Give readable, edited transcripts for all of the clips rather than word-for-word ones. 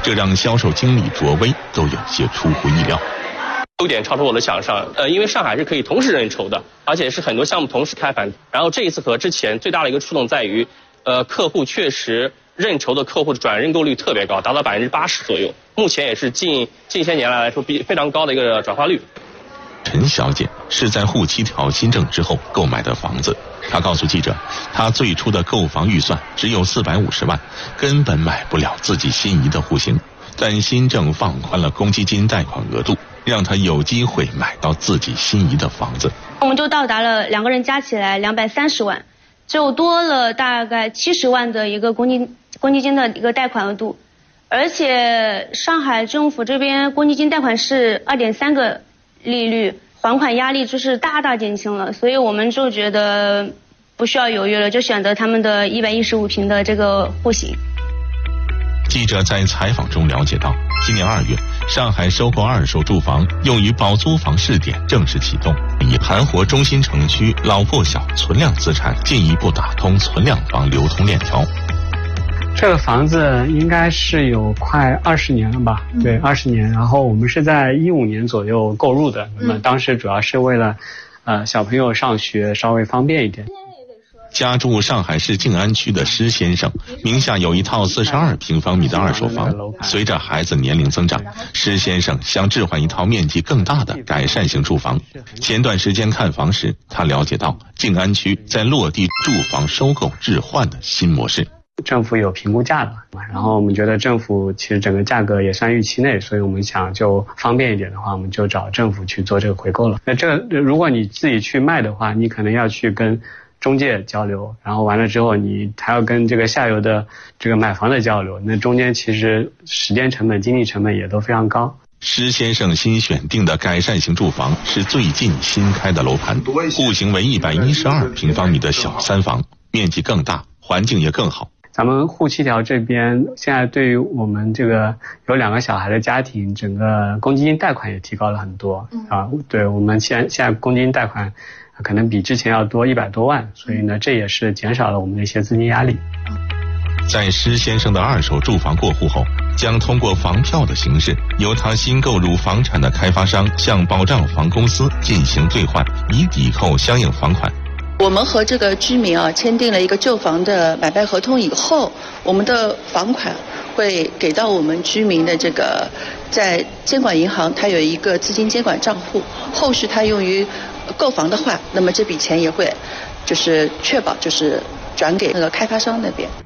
这让销售经理卓威都有些出乎意料。 优点超出我的想象，因为上海是可以同时认筹的，而且是很多项目同时开盘。然后这一次和之前最大的一个触动在于，客户确实认筹的客户的转认购率特别高，达到80%左右。目前也是近些年来说非常高的一个转化率。 陈小姐是在沪7条新政之后购买的房子，她告诉记者，她最初的购房预算只有450万，根本买不了自己心仪的户型。但新政放宽了公积金贷款额度，让她有机会买到自己心仪的房子。 我们就到达了2个人加起来230万，就多了大概70万的一个公积金的一个贷款额度，而且上海政府这边公积金贷款是2.3个利率，还款压力就是大大减轻了，所以我们就觉得不需要犹豫了，就选择他们的115平的这个户型。 记者在采访中了解到，今年2月，上海收购二手住房用于保租房试点正式启动，以盘活中心城区老破小存量资产，进一步打通存量房流通链条。 这个房子应该是有快20年了吧？对，20年。然后我们是在15年左右购入的，那么当时主要是为了小朋友上学稍微方便一点。 家住上海市静安区的施先生名下有一套42平方米的二手房，随着孩子年龄增长，施先生想置换一套面积更大的改善型住房。前段时间看房时，他了解到静安区在落地住房收购置换的新模式。 政府有评估价了，然后我们觉得政府其实整个价格也算预期内，所以我们想就方便一点的话，我们就找政府去做这个回购了。那这个如果你自己去卖的话，你可能要去跟中介交流，然后完了之后你还要跟这个下游的这个买房的交流，那中间其实时间成本、精力成本也都非常高。 施先生新选定的改善型住房是最近新开的楼盘，户型为112平方米的小3房，面积更大，环境也更好。 咱们沪7条这边现在对于我们这个有2个小孩的家庭，整个公积金贷款也提高了很多啊。对，我们现在公积金贷款可能比之前要多100多万，所以呢，这也是减少了我们的一些资金压力。 在施先生的二手住房过户后，将通过房票的形式，由他新购入房产的开发商向保障房公司进行兑换，以抵扣相应房款。 我们和这个居民签订了一个旧房的买卖合同以后，我们的房款会给到我们居民的这个在监管银行，它有一个资金监管账户，后续它用于购房的话，那么这笔钱也会就是确保就是转给那个开发商那边。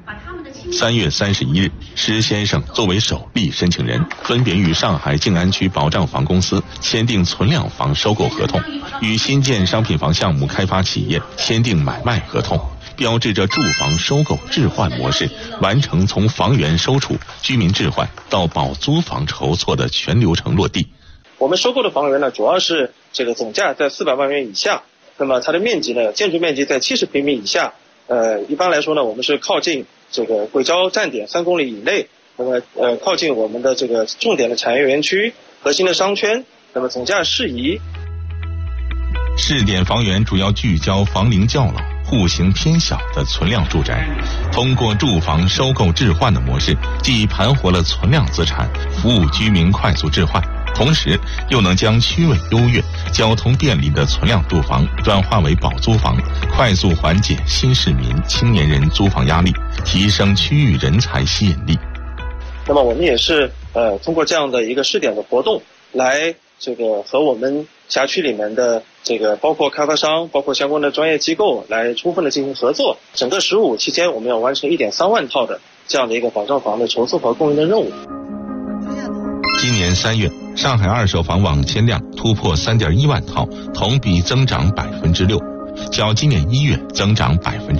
3月31日，施先生作为首例申请人，分别与上海静安区保障房公司签订存量房收购合同，与新建商品房项目开发企业签订买卖合同，标志着住房收购置换模式完成从房源收储、居民置换到保租房筹措的全流程落地。 我们收购的房源呢，主要是这个总价在400万元以下，那么它的面积呢，建筑面积在70平米以下。一般来说呢，我们是靠近这个轨交站点3公里以内，那么靠近我们的这个重点的产业园区、核心的商圈，那么总价适宜。 试点房源主要聚焦房龄较老、户型偏小的存量住宅，通过住房收购置换的模式，既盘活了存量资产，服务居民快速置换，同时又能将区位优越、交通便利的存量住房转化为保租房，快速缓解新市民、青年人租房压力，提升区域人才吸引力。 那么我们也是通过这样的一个试点的活动，来这个和我们辖区里面的这个包括开发商、包括相关的专业机构来充分的进行合作。整个15期间，我们要完成1.3万套的这样的一个保障房的筹措和供应的任务。 今年3月，上海二手房网签量突破3.1万套，同比增长6%，较今年1月增长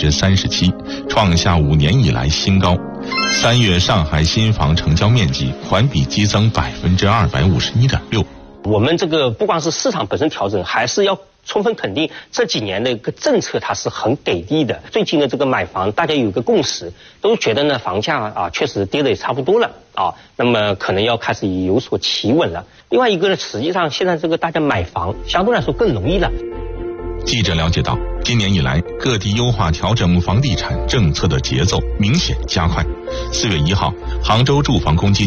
37%，创下5年以来新高。3月上海新房成交面积环比激增251.6%。 我们这个不光是市场本身调整，还是要充分肯定这几年的一个政策它是很给力的。最近的这个买房，大家有一个共识，都觉得呢房价确实跌得也差不多了那么可能要开始有所企稳了。另外一个呢，实际上现在这个大家买房相对来说更容易了。 记者了解到，今年以来各地优化调整房地产政策的节奏明显加快。4月1号，杭州住房公积